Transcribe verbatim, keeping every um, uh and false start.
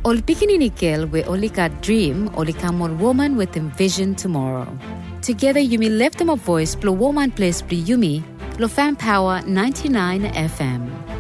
Ol Pikini Girl we only got dream, only come on woman with envision tomorrow. Together you may lift them a voice, blow woman place, blow Yumi, blow fan power ninety-nine F M.